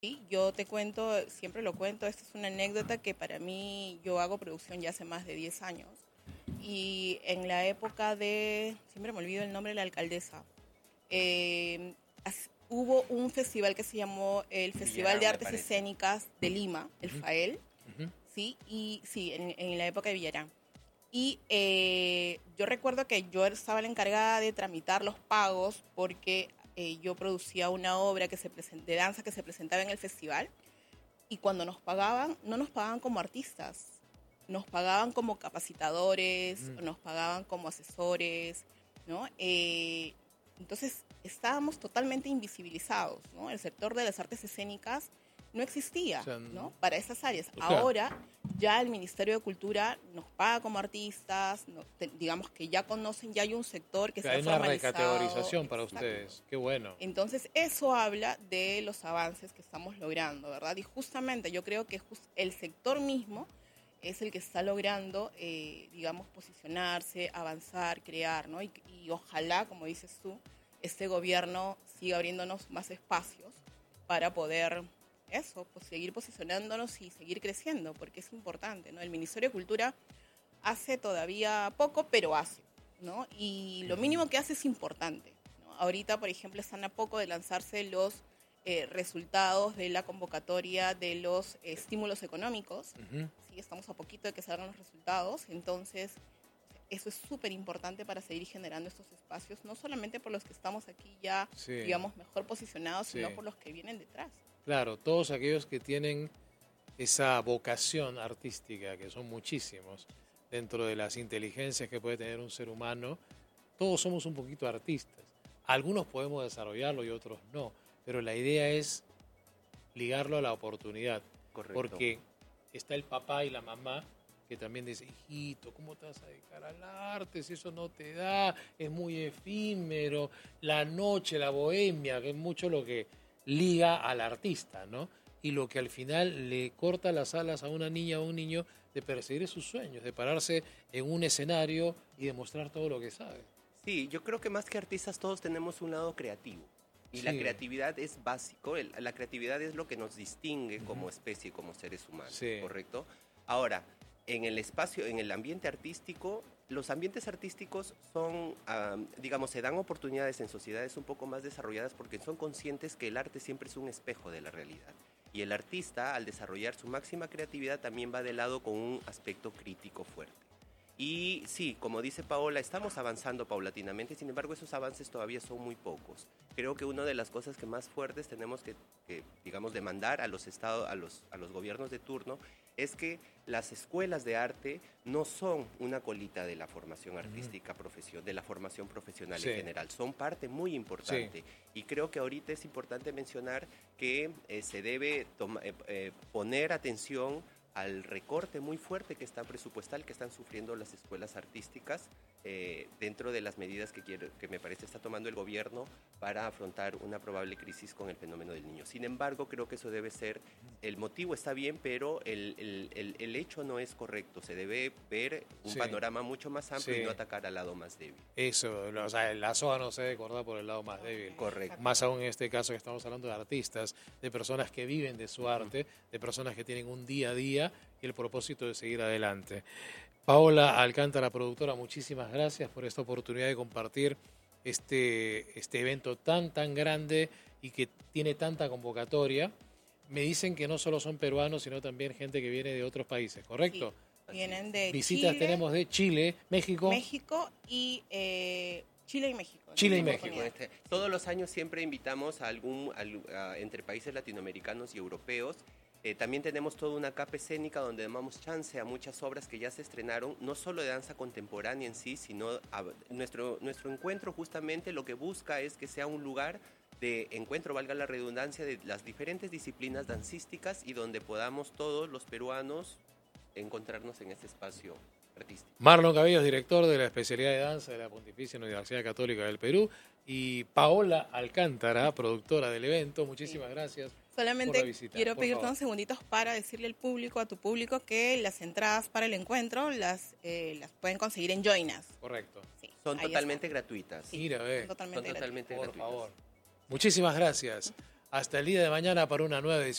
Sí, yo te cuento, siempre lo cuento, esta es una anécdota que para mí, yo hago producción ya hace más de 10 años. Y en la época de, siempre me olvido el nombre de la alcaldesa, hubo un festival que se llamó el Festival de Villarán, me Artes parece. Escénicas de Lima, el Ujú, FAEL, ujú. sí, y sí, en la época de Villarán. Y yo recuerdo que yo estaba la encargada de tramitar los pagos porque yo producía una obra de danza que se presentaba en el festival y cuando nos pagaban, no nos pagaban como artistas, nos pagaban como capacitadores, Ujú. nos pagaban como asesores, ¿no? Entonces estábamos totalmente invisibilizados, ¿no? El sector de las artes escénicas no O existía, sea, ¿no? Para esas áreas. claro, Ahora ya el Ministerio de Cultura nos paga como artistas, digamos que ya conocen, ya hay un sector que que se ha hay una formalizado. recategorización para Exacto. ustedes. Qué bueno. Entonces, eso habla de los avances que estamos logrando, ¿verdad? Y justamente yo creo que el sector mismo es el que está logrando, digamos, posicionarse, avanzar, crear, ¿no? Y ojalá, como dices tú, este gobierno siga abriéndonos más espacios para poder, eso, pues seguir posicionándonos y seguir creciendo, porque es importante, ¿no? El Ministerio de Cultura hace todavía poco, pero hace, ¿no? Y lo Ujú. mínimo que hace es importante, ¿no? Ahorita, por ejemplo, están a poco de lanzarse los resultados de la convocatoria de los estímulos económicos, Ujú. ¿sí? Estamos a poquito de que salgan los resultados, entonces eso es súper importante para seguir generando estos espacios, no solamente por los que estamos aquí ya, Sí, digamos, mejor posicionados, sí. sino por los que vienen detrás. Claro, todos aquellos que tienen esa vocación artística, que son muchísimos, dentro de las inteligencias que puede tener un ser humano, todos somos un poquito artistas. Algunos podemos desarrollarlo y otros no, pero la idea es ligarlo a la oportunidad, Correcto. porque está el papá y la mamá que también dice, hijito, ¿cómo te vas a dedicar al arte si eso no te da? Es muy efímero, la noche, la bohemia, que es mucho lo que liga al artista, ¿no? Y lo que al final le corta las alas a una niña o un niño de perseguir sus sueños, de pararse en un escenario y demostrar todo lo que sabe. Sí, yo creo que más que artistas todos tenemos un lado creativo. Y la Sí, creatividad es básico, la creatividad es lo que nos distingue ujú, como especie, como seres humanos, sí, ¿correcto? Ahora, en el espacio, en el ambiente artístico, los ambientes artísticos son, digamos, se dan oportunidades en sociedades un poco más desarrolladas porque son conscientes que el arte siempre es un espejo de la realidad. Y el artista, al desarrollar su máxima creatividad, también va de lado con un aspecto crítico fuerte. Y sí, como dice Paola, estamos avanzando paulatinamente, sin embargo esos avances todavía son muy pocos. Creo que una de las cosas que más fuertes tenemos que digamos, demandar a los estados, a los gobiernos de turno, es que las escuelas de arte no son una colita de la formación ujú, artística de la formación profesional en sí, general, son parte muy sí, importante. Y creo que ahorita es importante mencionar que se debe poner atención al recorte muy fuerte que está presupuestal que están sufriendo las escuelas artísticas dentro de las medidas que me parece está tomando el gobierno para afrontar una probable crisis con el fenómeno del niño. Sin embargo, creo que eso debe ser, el motivo está bien, pero el hecho no es correcto. Se debe ver un sí, panorama mucho más amplio y sí. no atacar al lado más débil. Eso, o sea, la soga no se debe cortar por el lado más débil. Correcto. Más aún en este caso que estamos hablando de artistas, de personas que viven de su arte, de personas que tienen un día a día y el propósito de seguir adelante. Paola Alcántara, productora, muchísimas gracias por esta oportunidad de compartir este evento tan grande y que tiene tanta convocatoria. Me dicen que no solo son peruanos, sino también gente que viene de otros países, Sí, ¿correcto? Así vienen es. de Visitas Chile, tenemos de Chile, México, México y Chile y México en Chile esta y México, México. oportunidad. todos los años siempre invitamos entre países latinoamericanos y europeos. También tenemos toda una capa escénica donde damos chance a muchas obras que ya se estrenaron, no solo de danza contemporánea en sí, sino nuestro encuentro justamente lo que busca es que sea un lugar de encuentro, valga la redundancia, de las diferentes disciplinas dancísticas y donde podamos todos los peruanos encontrarnos en ese espacio artístico. Marlon Cabellos, director de la especialidad de danza de la Pontificia Universidad Católica del Perú, y Paola Alcántara, productora del evento. Sí. Muchísimas gracias por la Solamente visita. quiero Por pedirte favor. unos segunditos para decirle al público, a tu público, que las entradas para el encuentro las pueden conseguir en Join Us. Correcto. Sí, Son ahí está. totalmente gratuitas. Sí, Mira, son ve, totalmente Son gratuitas. totalmente por gratuitas. favor. Muchísimas gracias Hasta el día de mañana para una nueva edición.